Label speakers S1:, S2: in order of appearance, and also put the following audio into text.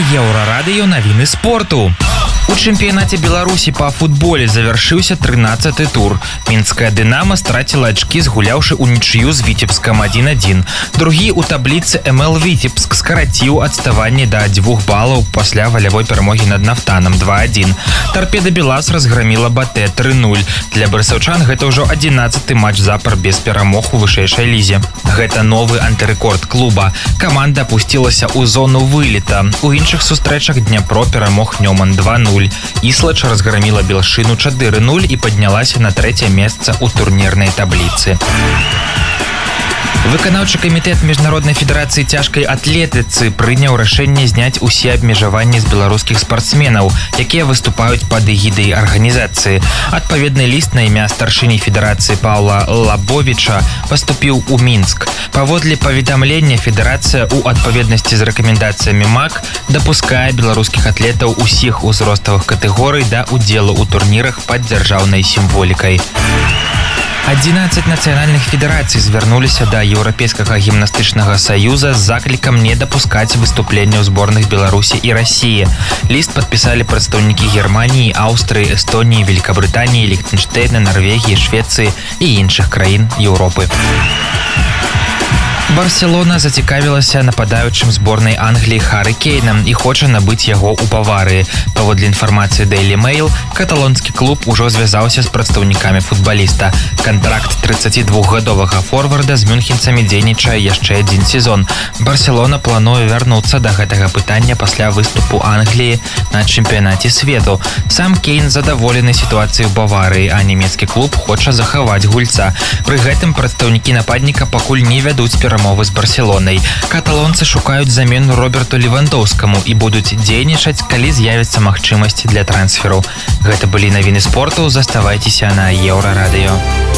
S1: Еўрарадыё навіны спорту. У чэмпіянаце Беларусі па футболе завяршыўся 13-й тур. Мінская «Дынамо» страціла ачкі, згуляўшы ўнічыю з Віцебскам 1-1. Другі ў табліцы МЛ Віцебск скараціў адставанне да 2 балаў пасля валявой перамогі над «Нафтанам» 2-1. «Торпеда Белас» разграміла «БТ» 3-0. Для барысаўчан гэта ўжо 11-й матч запар без перамог у вышэйшай лізе. Гэта новы антырэкорд клуба. Каманда апусцілася ў зону вылета. У іншых сустрэчах Дняпро перамог Нёман 2-0. Іслач разграміла Белшыну 4-0 і паднялася на 3-е месца ў турнірнай табліцы. Выканаўчы камітэт Міжнароднай федэрацыі цяжкай атлетыцы прыняў рашэнне зняць усе абмежаванні з беларускіх спартсменаў, якія выступаюць пад эгідай арганізацыі. Адпаведны ліст на імя старшыні федэрацыі Паўла Лабовіча паступіў у Мінск. Паводле паведамлення, федэрацыя ў адпаведнасці з рэкамендацыямі МАК дапускае беларускіх атлетаў усіх узроставых катэгорый да ўдзелу ў турнірах пад дзяржаўнай сімволікай. 11 нацыянальных федэрацый звярнуліся да Еўрапейскага гімнастычнага саюза з заклікам не дапускаць выступленняў зборных Беларусі і Расіі. Ліст падпісалі прадстаўнікі Германіі, Аўстрыі, Эстоніі, Великабрытаніі, Ліхтэнштэйна, Нарвегіі, Швецыі і іншых краін Еўропы. Барселона зацікавілася нападаючым зборнай Англіі Харі Кейнам і хоча набыць яго ў Баварыі. Паводле інфармацыі Daily Mail, каталонскі клуб ужо звязаўся з прадстаўнікамі футбаліста. Кантракт 32-гадовага форварда з мюнхенцамі дзейнічае яшчэ адзін сезон. Барселона плануе вярнуцца да гэтага пытання пасля выступу Англіі на чэмпіянаце свету. Сам Кейн задаволены сітуацыяй у Баварыі, а нямецкі клуб хоча захаваць гульца. Пры гэтым прадстаўнікі нападніка пакуль не вядуць перамовы з Барселонай. Каталонцы шукаюць замену Роберту Левандоўскаму і будуць дзейнічаць, калі з'явіцца магчымасць для трансферу. Гэта былі навіны спорту. Заставайцеся на Еўрарадыё.